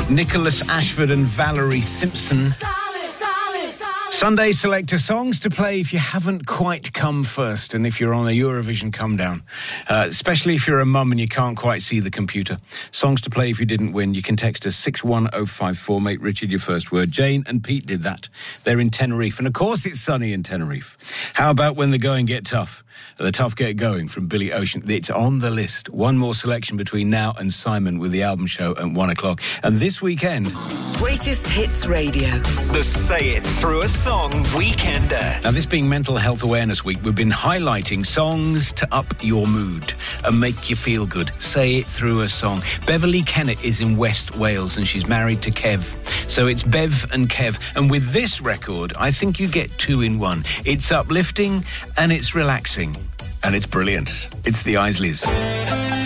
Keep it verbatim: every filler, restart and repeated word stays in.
Nicholas Ashford and Valerie Simpson. Sunday selector songs to play if you haven't quite come first and if you're on a Eurovision come down, uh, especially if you're a mum and you can't quite see the computer. Songs to play if you didn't win. You can text us six one oh five four. Make Richard your first word. Jane and Pete did that. They're in Tenerife, and of course it's sunny in Tenerife. How about When the Going Get Tough? The Tough Get Going from Billy Ocean. It's on the list. One more selection between now and Simon with the album show at one o'clock. And this weekend... Greatest Hits Radio. The Say It Through a Song Weekender. Now, this being Mental Health Awareness Week, we've been highlighting songs to up your mood and make you feel good. Say it through a song. Beverly Kennett is in West Wales and she's married to Kev. So it's Bev and Kev. And with this record, I think you get two in one. It's uplifting and it's relaxing. And it's brilliant. It's the Isleys.